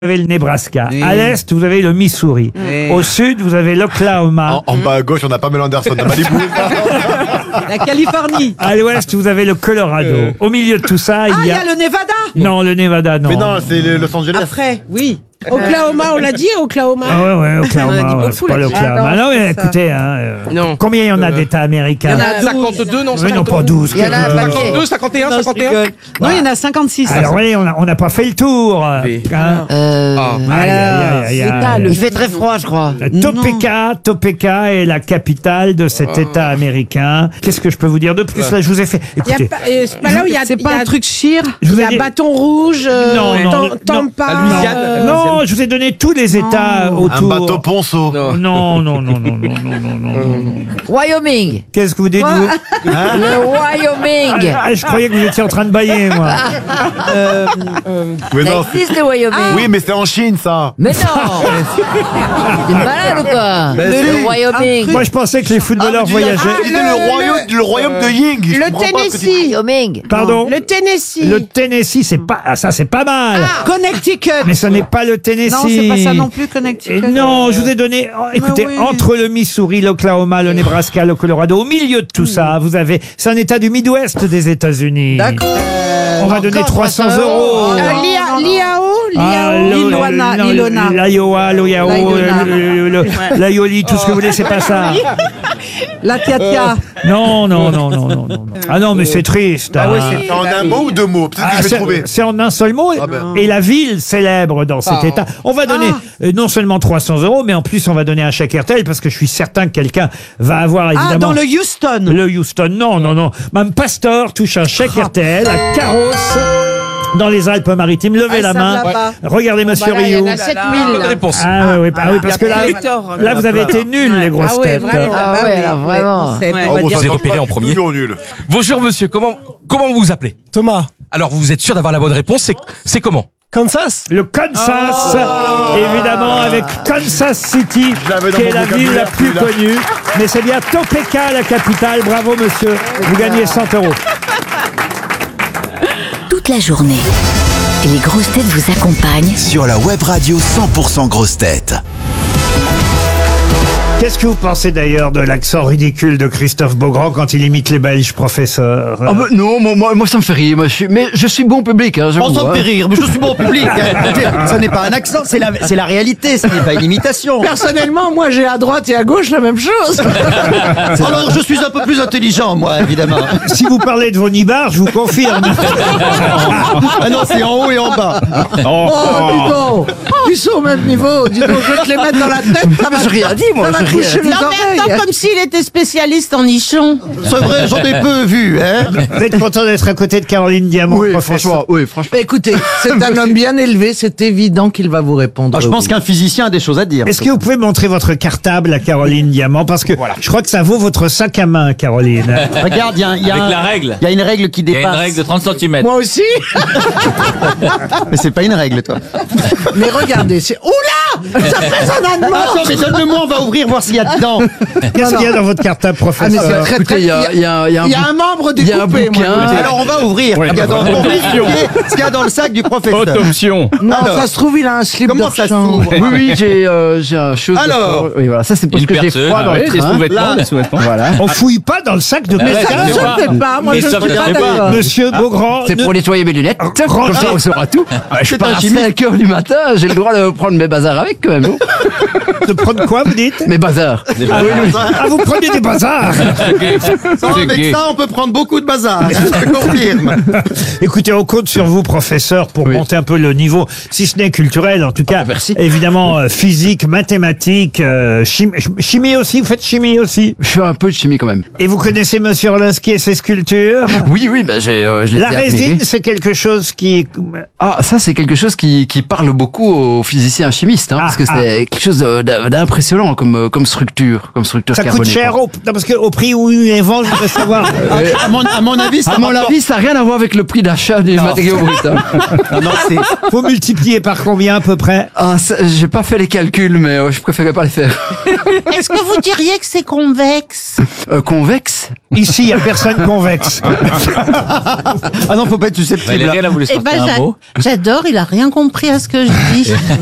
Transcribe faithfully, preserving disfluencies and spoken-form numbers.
Vous avez le Nebraska. Oui. À l'est, vous avez le Missouri. Oui. Au sud, vous avez l'Oklahoma. En, en bas à gauche, on a Pamela Anderson de Malibu. La Californie. À l'ouest, vous avez le Colorado. Euh. Au milieu de tout ça, Ah, il il y y a... a le Nevada. Non, le Nevada, non. Mais non, c'est le Los Angeles. Après, oui. Oklahoma, on l'a dit, Oklahoma. Ah ouais, ouais, On a dit Oklahoma, beaucoup, c'est pas là. l'Oklahoma. Ah non, non, mais ça. écoutez, hein, euh, Non. combien il y en a Euh, d'États américains Il y en a cinquante-deux, non, Mais non, pas douze. Il y en a un euh, paquet. cinquante-deux, cinquante et un, Non, je cinquante et un. rigole. Non, il y en a cinquante-six. Alors, oui, on a- on n'a pas fait le tour. Oui. Hein. Euh, Ah. Aïe, aïe, aïe, aïe, aïe. il fait très froid, je crois. Topeka, Topeka est la capitale de cet État américain. Qu'est-ce que je peux vous dire de plus? Là, je vous ai fait. Il y a Écoutez, pas, euh, c'est pas là où il y a, C'est il y pas a un truc chire. je Il vous y ai a dit- bâton rouge, euh, Non, non, Tam- non, Tampa. la Louisiane, euh, non, je vous ai donné tous les États Un autour. bateau ponceau. Non. Non, non, non, non, non, non, non, non, non. Wyoming. Qu'est-ce que vous dites, vous? Le Wyoming. Ah, je croyais que vous étiez en train de bailler, moi. Mais Ça non, c'est- existe le Wyoming. oui, mais c'est en Chine, ça. Mais non. T'es malade ou quoi? Mais Le si. Wyoming. Moi, je pensais que les footballeurs Ah, voyageaient. ah, C'était le royaume, le royaume de Ying. Je Le comprends pas ce que tu dis. Tennessee. Wyoming. Pardon? Le Tennessee. Le Tennessee, c'est pas, ah, ça, c'est pas mal. Connecticut. Mais ce n'est pas le Tennessee. Non, c'est pas ça non plus, Et Connecticut. non, je vous ai donné, oh, écoutez, oui. entre le Missouri, l'Oklahoma, le Nebraska, le Colorado, au milieu de tout ça, vous avez, c'est un État du Midwest des États-Unis. D'accord. On va donner trois cents euros. Euh, l'Ia- L'Iao, Ah, l'Iao. le- l'Iloana, non, l'Ilona. L'Iowa, l'Oyao, L'Iona. le- le- le- l'Aioli, tout ce que vous voulez, c'est pas ça. La Tia-Tia. Non, non, non, non, non, non. non. Ah non, mais c'est triste. Ah ouais, hein. c'est en un mot ou deux mots? Peut-être Ah, que je vais c'est- trouver. c'est en un seul mot. Ah ben. Et la ville célèbre dans cet état. On va donner euh, non seulement trois cents euros, mais en plus on va donner un chèque R T L parce que je suis certain que quelqu'un va avoir évidemment. Ah, dans le Houston. Le Houston, non, non, non. Mme Pastor touche un chèque R T L à Carros dans les Alpes-Maritimes. Levez Ah, la ça main. va pas. Regardez Monsieur Bah là, il y Rioux. en a sept Bonne mille. réponse. Ah oui, oui, ah oui, parce que là, Hector. là vous avez été nuls les grosses Ah ouais, têtes. vraiment. Ah Bah ouais, oui, alors ouais, vraiment. on sait, Ouais. on va Oh, dire- vous avez ça repéré sera en premier. toujours nul. Bonjour monsieur, comment comment vous vous appelez? Thomas, Alors vous êtes sûr d'avoir la bonne réponse? C'est c'est comment? Kansas. Le Kansas, évidemment, avec Kansas City, Je l'avais dans qui est mon la ville la vocabulaire, plus celui-là. connue. Mais c'est bien Topeka, la capitale. Bravo, monsieur. Vous gagnez cent euros. Toute la journée, les grosses têtes vous accompagnent Sur la web radio cent pour cent grosses têtes. Qu'est-ce que vous pensez d'ailleurs de l'accent ridicule de Christophe Beaugrand quand il imite les Belges, professeur? Ah bah non, moi, moi, moi, ça me fait rire, moi, je suis- mais je suis bon public. Hein, j'avoue, Ça me hein. fait rire, mais je suis bon public. hein. Ce n'est pas un accent, c'est la, c'est la réalité, ce n'est pas une imitation. Personnellement, moi, j'ai à droite et à gauche la même chose. Alors, je suis un peu plus intelligent, moi, évidemment. Si vous parlez de vos nibards, je vous confirme. Ah non, c'est en haut et en bas. Oh, dis donc. Ils sont au même niveau. Dis donc, je vais te les mettre dans la tête. Ça va, J'ai rien dit, moi. ça va j'ai rien coucher les dit. Non, mais attends, comme s'il était spécialiste en nichons. C'est vrai, j'en ai peu vu, hein. Vous êtes content d'être à côté de Caroline Diamant, Oui, professeur? franchement, oui, franchement. Écoutez, c'est un homme bien élevé, c'est évident qu'il va vous répondre. Ah, je pense qu'un physicien a des choses à dire. Est-ce que vous pouvez montrer votre cartable à Caroline Diamant? Parce que je crois que ça vaut votre sac à main, Caroline. Regarde, il y a, un- il y a Avec un- la règle. il y a une règle qui Il y a dépasse. une règle de trente centimètres. Moi aussi. Mais c'est pas une règle, toi. Mais regardez, c'est... Oula, ça fait un allemand. Attends, mais donne-le-moi, on va ouvrir, voir s'il y a dedans. Qu'est-ce qu'il y a dans votre cartable, Ah, mais professeur? c'est très, Écoutez, très... il y a, il y a, il y a un Il y a bouc- un membre il y a un découpé, moi. bouquin. Alors, on va ouvrir. Ce qu'il y a dans, on va expliquer ce qu'il y a dans le sac du professeur. option. Non, Alors, ça se trouve, il a un slip comment de ça chambre. s'ouvre? Oui, oui, j'ai euh, j'ai un chose. de- Alors. oui, voilà, ça c'est parce Une que j'ai perceuse. froid dans Ah le oui, train. Là, Voilà. On fouille pas dans le sac de ouais, quelqu'un? c'est Je pas. ne fais pas, moi Mais je ne ça suis fait pas pas. d'accord. Monsieur Beaugrand, C'est ne- pour nettoyer mes lunettes. Range- Comme ça, on saura tout. Ouais, je C'est pars un à chimiste. cinq heures du matin, j'ai le droit de prendre mes bazars avec quand même. oh. de prendre quoi, vous dites? Mes bazars. Ah, vous prenez des bazars. Sans avec ça, on peut prendre beaucoup de bazar. Je te confirme. Écoutez, on compte sur vous, professeur, pour Oui. monter un peu le niveau, si ce n'est culturel, en tout cas, merci. évidemment, euh, physique, mathématiques, euh, chimie, chimie aussi, vous faites chimie aussi. Je fais un peu de chimie quand même. Et vous connaissez Monsieur Orlinski et ses sculptures? Oui, oui, bah, j'ai, euh, je l'ai La fait résine, admirer. c'est quelque chose qui... Ah, ça c'est quelque chose qui, qui parle beaucoup aux physiciens chimistes, hein, Ah, parce que ah. c'est quelque chose de- d'- d'impressionnant comme, euh, comme structure, comme structure Ça coûte carbonée, cher quoi. au, non, parce qu'au prix où ils les vendent, je voudrais savoir. Euh, À mon, à mon avis, ça à mon rapporte- avis, ça n'a rien à voir avec le prix d'achat des matériaux bruts. hein. Non, non, c'est. Faut multiplier par combien à peu près? Ah, ça, j'ai pas fait les calculs, mais euh, je préférais pas les faire. Est-ce que vous diriez que c'est convexe? Euh, convexe. Ici, il n'y a personne convexe. Ah non, faut pas être susceptible. Eh ben, j'a- j'adore, il a rien compris à ce que je dis.